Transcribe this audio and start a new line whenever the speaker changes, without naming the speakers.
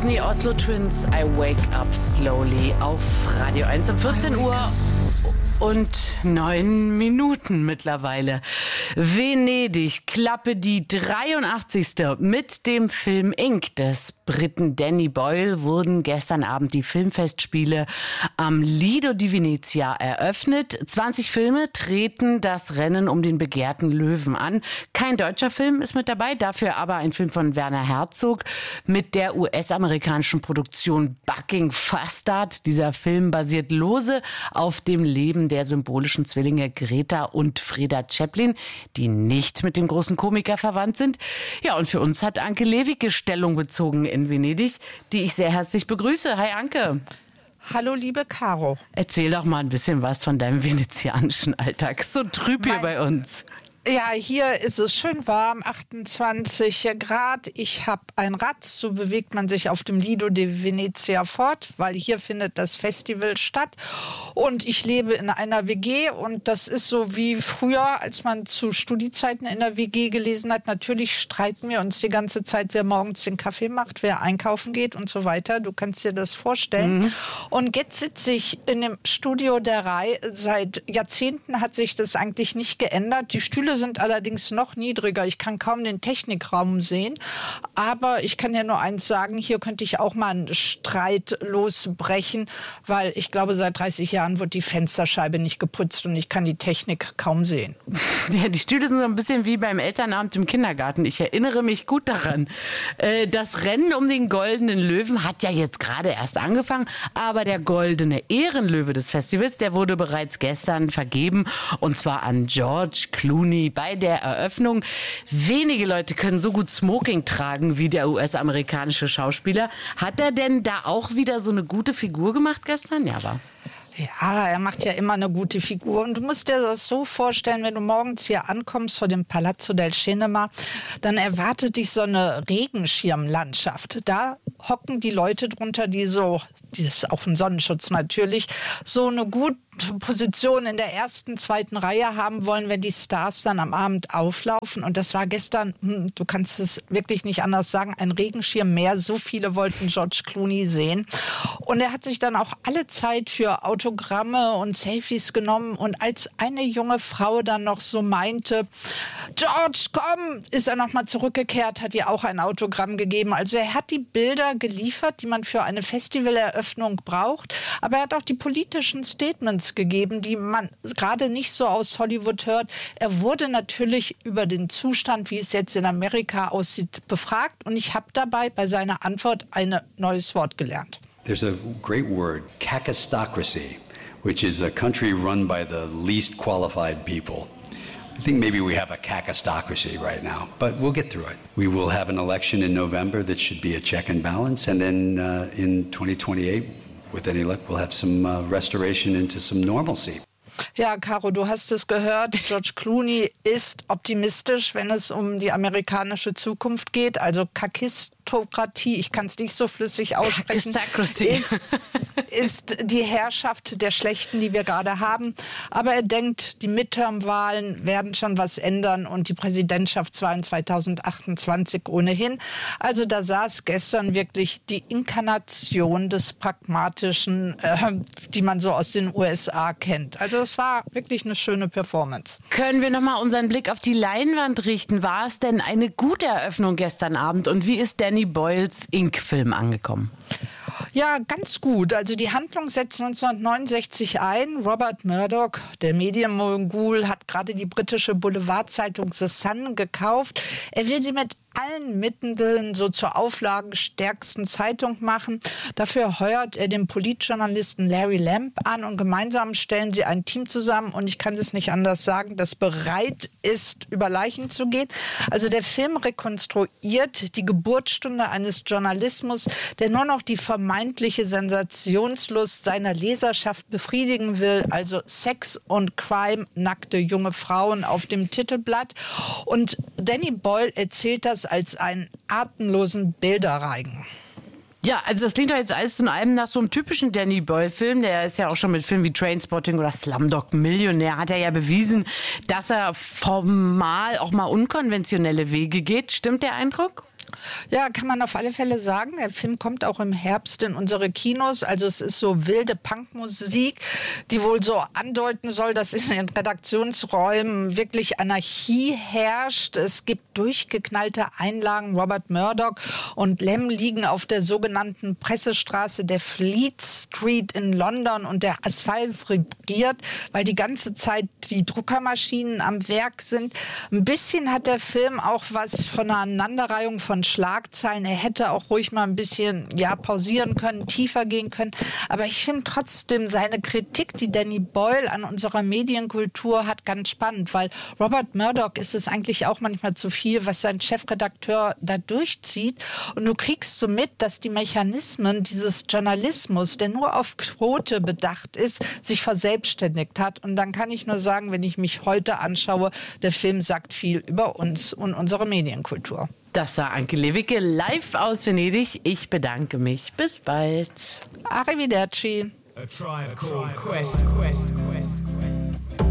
Disney Oslo Twins, I Wake Up Slowly auf Radio 1 um 14 Uhr und 9 Minuten mittlerweile. Venedig, Klappe die 83. Mit dem Film Ink des Briten Danny Boyle wurden gestern Abend die Filmfestspiele am Lido di Venezia eröffnet. 20 Filme treten das Rennen um den begehrten Löwen an. Kein deutscher Film ist mit dabei, dafür aber ein Film von Werner Herzog mit der US-amerikanischen Produktion Bucking Fastard. Dieser Film basiert lose auf dem Leben der symbolischen Zwillinge Greta und Freda Chaplin, die nicht mit dem großen Komiker verwandt sind. Ja, und für uns hat Anke Lewicke Stellung bezogen in Venedig, die ich sehr herzlich begrüße. Hi Anke.
Hallo liebe Caro.
Erzähl doch mal ein bisschen was von deinem venezianischen Alltag. So trüb hier bei uns.
Ja, hier ist es schön warm, 28 Grad. Ich habe ein Rad, so bewegt man sich auf dem Lido di Venezia fort, weil hier findet das Festival statt. Und ich lebe in einer WG und das ist so wie früher, als man zu Studiezeiten in der WG gelesen hat. Natürlich streiten wir uns die ganze Zeit, wer morgens den Kaffee macht, wer einkaufen geht und so weiter. Du kannst dir das vorstellen. Mhm. Und jetzt sitze ich in dem Studio der Rai. Seit Jahrzehnten hat sich das eigentlich nicht geändert. Die Stühle sind allerdings noch niedriger. Ich kann kaum den Technikraum sehen. Aber ich kann ja nur eins sagen, hier könnte ich auch mal einen Streit losbrechen, weil ich glaube, seit 30 Jahren wird die Fensterscheibe nicht geputzt und ich kann die Technik kaum sehen.
Ja, die Stühle sind so ein bisschen wie beim Elternabend im Kindergarten. Ich erinnere mich gut daran. Das Rennen um den Goldenen Löwen hat ja jetzt gerade erst angefangen, aber der Goldene Ehrenlöwe des Festivals, der wurde bereits gestern vergeben und zwar an George Clooney bei der Eröffnung. Wenige Leute können so gut Smoking tragen wie der US-amerikanische Schauspieler. Hat er denn da auch wieder so eine gute Figur gemacht gestern? Ja, aber...
Ja, er macht ja immer eine gute Figur. Und du musst dir das so vorstellen, wenn du morgens hier ankommst vor dem Palazzo del Cinema, dann erwartet dich so eine Regenschirmlandschaft. Da hocken die Leute drunter, das ist auch ein Sonnenschutz natürlich, so eine gute Position in der ersten, zweiten Reihe haben wollen, wenn die Stars dann am Abend auflaufen. Und das war gestern, du kannst es wirklich nicht anders sagen, ein Regenschirm mehr. So viele wollten George Clooney sehen. Und er hat sich dann auch alle Zeit für Autogramme und Selfies genommen. Und als eine junge Frau dann noch so meinte, George, komm, ist er nochmal zurückgekehrt, hat ihr auch ein Autogramm gegeben. Also er hat die Bilder geliefert, die man für eine Festivaleröffnung braucht. Aber er hat auch die politischen Statements gegeben, die man gerade nicht so aus Hollywood hört. Er wurde natürlich über den Zustand, wie es jetzt in Amerika aussieht, befragt. Und ich habe dabei bei seiner Antwort ein neues Wort gelernt.
There's a great word, kakistocracy, which is a country run by the least qualified people. I think maybe we have a kakistocracy right now, but we'll get through it. We will have an election in November that should be a check and balance, and then in 2028, with any luck, we'll have some restoration into some normalcy.
Ja, Caro, du hast es gehört. George Clooney ist optimistisch, wenn es um die amerikanische Zukunft geht. Also Kakistokratie, ich kann es nicht so flüssig aussprechen, ist die Herrschaft der Schlechten, die wir gerade haben. Aber er denkt, die Midterm-Wahlen werden schon was ändern und die Präsidentschaftswahlen 2028 ohnehin. Also da saß gestern wirklich die Inkarnation des Pragmatischen, die man so aus den USA kennt. Also es war wirklich eine schöne Performance.
Können wir nochmal unseren Blick auf die Leinwand richten? War es denn eine gute Eröffnung gestern Abend? Und wie ist Danny Boyles Ink-Film angekommen?
Ja, ganz gut. Also die Handlung setzt 1969 ein. Robert Murdoch, der Medienmogul, hat gerade die britische Boulevardzeitung The Sun gekauft. Er will sie mit allen Mitteln so zur auflagenstärksten Zeitung machen. Dafür heuert er den Politjournalisten Larry Lamb an und gemeinsam stellen sie ein Team zusammen und ich kann es nicht anders sagen, das bereit ist, über Leichen zu gehen. Also der Film rekonstruiert die Geburtsstunde eines Journalismus, der nur noch die vermeintliche Sensationslust seiner Leserschaft befriedigen will. Also Sex und Crime, nackte junge Frauen auf dem Titelblatt. Und Danny Boyle erzählt das als einen atemlosen Bilderreigen.
Ja, also das klingt doch jetzt alles in allem nach so einem typischen Danny Boyle-Film. Der ist ja auch schon mit Filmen wie Trainspotting oder Slumdog Millionär, hat er ja bewiesen, dass er formal auch mal unkonventionelle Wege geht. Stimmt der Eindruck?
Ja, kann man auf alle Fälle sagen. Der Film kommt auch im Herbst in unsere Kinos. Also es ist so wilde Punkmusik, die wohl so andeuten soll, dass in den Redaktionsräumen wirklich Anarchie herrscht. Es gibt durchgeknallte Einlagen. Robert Murdoch und Lem liegen auf der sogenannten Pressestraße der Fleet Street in London und der Asphalt vibriert, weil die ganze Zeit die Druckermaschinen am Werk sind. Ein bisschen hat der Film auch was von einer Aneinanderreihung von Schlagzeilen. Er hätte auch ruhig mal ein bisschen pausieren können, tiefer gehen können. Aber ich finde trotzdem seine Kritik, die Danny Boyle an unserer Medienkultur hat, ganz spannend, weil Robert Murdoch ist es eigentlich auch manchmal zu viel, was sein Chefredakteur da durchzieht. Und du kriegst so mit, dass die Mechanismen dieses Journalismus, der nur auf Quote bedacht ist, sich verselbstständigt hat. Und dann kann ich nur sagen, wenn ich mich heute anschaue, der Film sagt viel über uns und unsere Medienkultur.
Das war Anke Lewicke live aus Venedig. Ich bedanke mich. Bis bald.
Arrivederci.
A Tribe Called Quest.